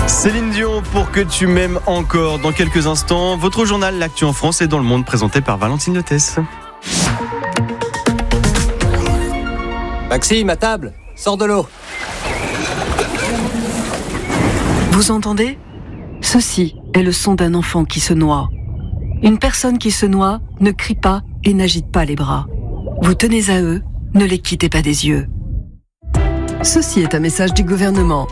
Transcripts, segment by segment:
Céline Dion, pour que tu m'aimes encore. Dans quelques instants, votre journal L'Actu en France et dans le monde, présenté par Valentine Lotès. Maxime, à table, sors de l'eau. Vous entendez ? Ceci est le son d'un enfant qui se noie. Une personne qui se noie ne crie pas et n'agite pas les bras. Vous tenez à eux, ne les quittez pas des yeux. Ceci est un message du gouvernement.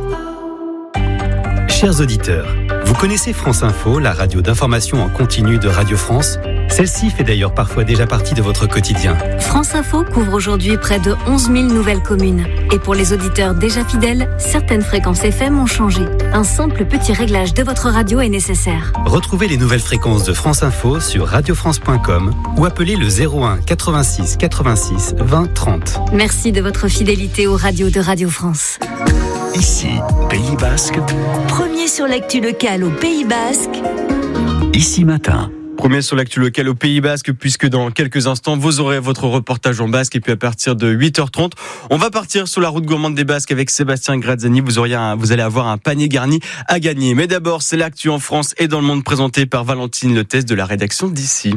Chers auditeurs, vous connaissez France Info, la radio d'information en continu de Radio France ? Celle-ci fait d'ailleurs parfois déjà partie de votre quotidien. France Info couvre aujourd'hui près de 11 000 nouvelles communes. Et pour les auditeurs déjà fidèles, certaines fréquences FM ont changé. Un simple petit réglage de votre radio est nécessaire. Retrouvez les nouvelles fréquences de France Info sur radiofrance.com ou appelez le 01 86 86 20 30. Merci de votre fidélité aux radios de Radio France. Ici, Pays Basque. Premier sur l'actu locale au Pays Basque. Ici Matin. Premier sur l'actu local au Pays Basque, puisque dans quelques instants, vous aurez votre reportage en basque. Et puis à partir de 8h30, on va partir sur la route gourmande des Basques avec Sébastien Grazzani. Vous allez avoir un panier garni à gagner. Mais d'abord, c'est l'actu en France et dans le monde présenté par Valentine Lotès de la rédaction d'Ici.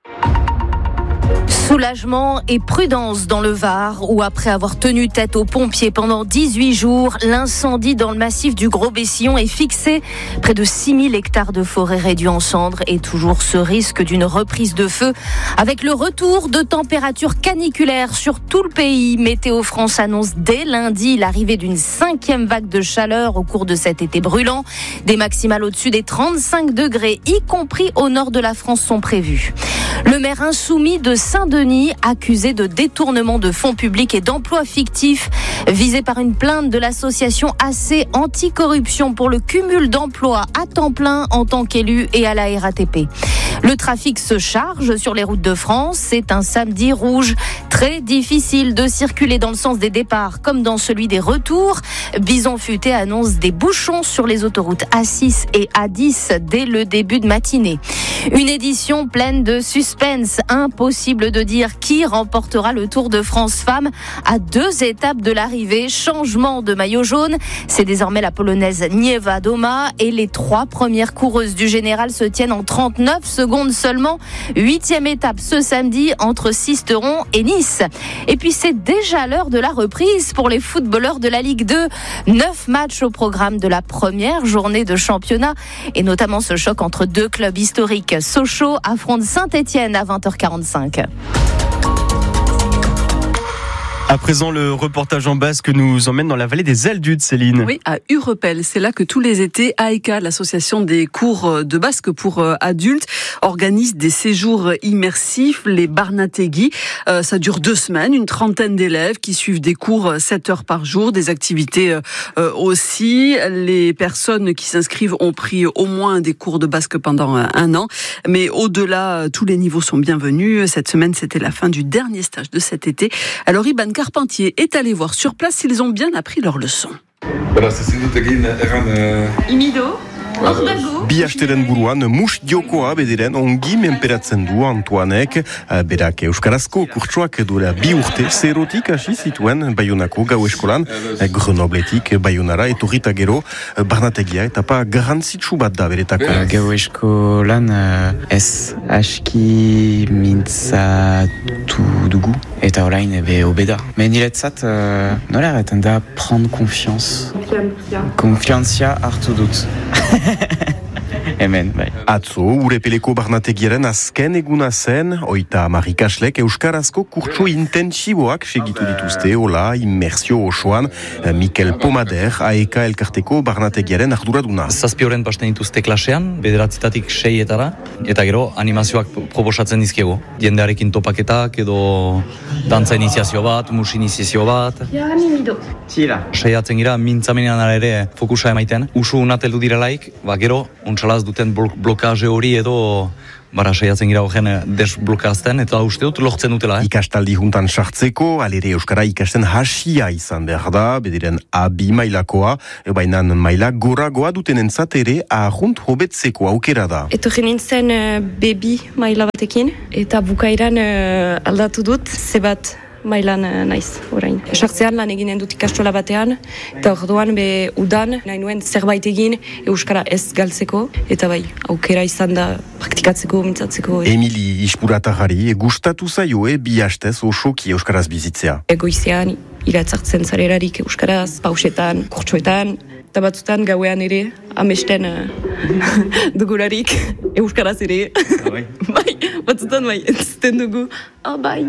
Soulagement et prudence dans le Var, où après avoir tenu tête aux pompiers pendant 18 jours, l'incendie dans le massif du Gros-Bessillon est fixé. Près de 6000 hectares de forêt réduits en cendres et toujours ce risque d'une reprise de feu. Avec le retour de températures caniculaires sur tout le pays, Météo France annonce dès lundi l'arrivée d'une 5e vague de chaleur au cours de cet été brûlant. Des maximales au-dessus des 35 degrés, y compris au nord de la France, sont prévues. Le maire insoumis de Saint-Denis, accusé de détournement de fonds publics et d'emplois fictifs, visé par une plainte de l'association AC Anticorruption pour le cumul d'emplois à temps plein en tant qu'élu et à la RATP. Le trafic se charge sur les routes de France. C'est un samedi rouge. Très difficile de circuler dans le sens des départs comme dans celui des retours. Bison Futé annonce des bouchons sur les autoroutes A6 et A10 dès le début de matinée. Une édition pleine de suspense. Impossible de dire qui remportera le Tour de France Femmes à 2 étapes de l'arrivée. Changement de maillot jaune. C'est désormais la Polonaise Nieva Doma et les 3 premières coureuses du général se tiennent en 39 secondes seulement. 8e étape ce samedi entre Sisteron et Nice. Et puis c'est déjà l'heure de la reprise pour les footballeurs de la Ligue 2. 9 matchs au programme de la première journée de championnat et notamment ce choc entre 2 clubs historiques. Sochaux affronte Saint-Étienne à 20h45. À présent, le reportage en basque nous emmène dans la vallée des Aldudes, Céline. Oui, à Urepel. C'est là que tous les étés, AEK, l'association des cours de basque pour adultes, organise des séjours immersifs, les Barnategui. Ça dure 2 semaines, une trentaine d'élèves qui suivent des cours 7 heures par jour, des activités aussi. Les personnes qui s'inscrivent ont pris au moins des cours de basque pendant 1 an. Mais au-delà, tous les niveaux sont bienvenus. Cette semaine, c'était la fin du dernier stage de cet été. Alors, Iban Carpentier est allé voir sur place s'ils ont bien appris leur leçon. Imido, ordago. Bi asteren buruan mus diokoa bederen ongi menperatzen du Antoanek, berak euskarazko kurtsoak duela 2 urte zerotik hasi zituen Baionako gau eskolan, Grenobletik Baionara etorrita gero Barnategia etapa garrantzitsu bat da beretako. Gau eskolan ez aski mintzatu dugu eta orain ebe obeda. Men niretzat nola erraten da prendre confiance. Konfiantzia hartu dut. Hemen, bai. Atzo, Urepeleko Barnategiaren azken eguna zen, 30 ikaslek euskarazko kurtso intentsiboak segitu dituzte, hola, immersio osoan, Mikel Pomader, AEK elkarteko Barnategiaren arduraduna. 7 horren pasten dituzte klasean, 9 6etara, eta gero animazioak proposatzen dizkiego. Jendearekin topaketak edo dantza iniziazio bat, mus iniziazio bat. Tira. Saiatzen gira mintzamenean ere fokusa emaiten. Usu unateldu direlaik, gero, untsalaz duten blokaje hori edo saiatzen gira horren desblokazten eta uste dut lortzen dutela. Ikastaldi juntan sartzeko, alere euskara ikasten hasia izan behar da, bediren A2 mailakoa, baina maila goragoa duten entzat ere ahunt hobetzeko aukera da. Etorri nintzen B2 maila batekin, eta bukairan aldatu dut, zebat mailan naiz, orain. Sartzean lan eginen dut ikastola batean, eta orduan udan, nahi nuen zerbait egin euskara ez galtzeko, eta bai, aukera izan da praktikatzeko, mintzatzeko. Emili Ispuratarari gustatu zaioe bi hastez osoki euskaraz bizitzea. Goizean iratzartzen zarerarik euskaraz, pausetan, kurtsoetan, eta batzutan gauean ere, amesten dugularik euskaraz ere. Bai, batzutan bai, entzuten dugu. Bai.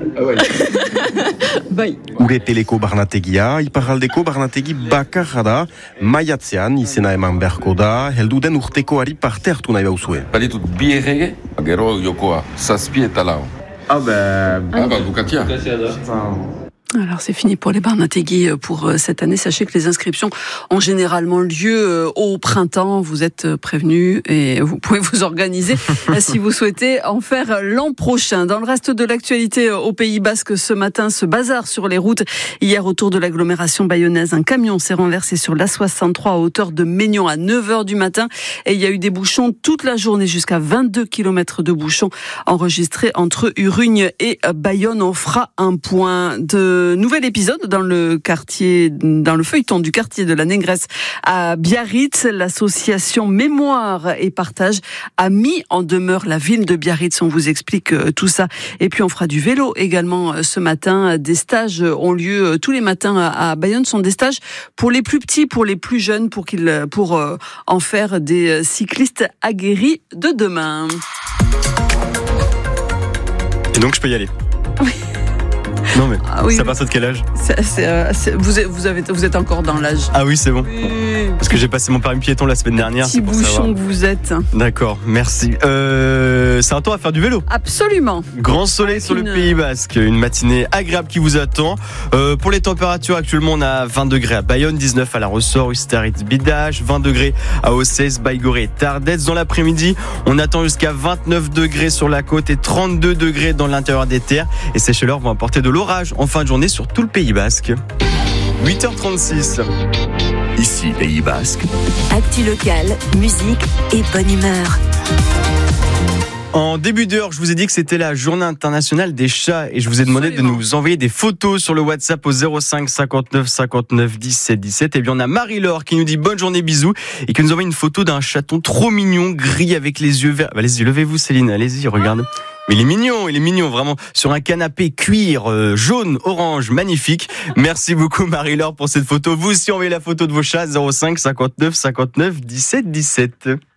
Ure peleko barnategia, iparraldeko barnategi bakarra da, maiatzean izena eman beharko da, heldu den urtekoari parte hartu nahi bauzue. Balitut bi errege, gero jokoa, zazpi eta lau. Dukatia. Alors c'est fini pour les Barnategui pour cette année. Sachez que les inscriptions ont généralement lieu au printemps. Vous êtes prévenus et vous pouvez vous organiser si vous souhaitez en faire l'an prochain. Dans le reste de l'actualité au Pays Basque ce matin, ce bazar sur les routes. Hier autour de l'agglomération bayonnaise, un camion s'est renversé sur l'A63 à hauteur de Maignan à 9h du matin. Et il y a eu des bouchons toute la journée, jusqu'à 22 km de bouchons enregistrés entre Urugne et Bayonne. On fera un point de nouvel épisode dans le feuilleton du quartier de la Négresse à Biarritz. L'association Mémoire et Partage a mis en demeure la ville de Biarritz. On vous explique tout ça. Et puis on fera du vélo également ce matin. Des stages ont lieu tous les matins à Bayonne. Ce sont des stages pour les plus petits, pour les plus jeunes, pour en faire des cyclistes aguerris de demain. Et donc je peux y aller. Oui. Non mais ça passe de quel âge ? Vous êtes encore dans l'âge. Ah oui, c'est bon. Oui. Parce que j'ai passé mon permis piéton la semaine dernière. Petit bouchon que vous êtes. D'accord, merci. C'est un temps à faire du vélo. Absolument. Grand soleil sur le Pays Basque, une matinée agréable qui vous attend. Pour les températures, actuellement on a 20 degrés à Bayonne, 19 à La Ressort, Ustaritz, Bidache, 20 degrés à Ossès, Baïgoré, Tardets. Dans l'après-midi, on attend jusqu'à 29 degrés sur la côte et 32 degrés dans l'intérieur des terres. Et ces chaleurs vont apporter de l'orage en fin de journée sur tout le Pays Basque. 8h36. Ici, Pays Basque. Actu locale, musique et bonne humeur. En début d'heure, je vous ai dit que c'était la journée internationale des chats et je vous ai demandé de nous envoyer des photos sur le WhatsApp au 05 59 59 17 17. Et bien on a Marie-Laure qui nous dit bonne journée, bisous et qui nous envoie une photo d'un chaton trop mignon, gris avec les yeux verts. Allez-y, levez-vous Céline, allez-y, regarde. Mais il est mignon, vraiment, sur un canapé cuir jaune, orange, magnifique. Merci beaucoup Marie-Laure pour cette photo. Vous aussi envoyez la photo de vos chats 05 59 59 17 17.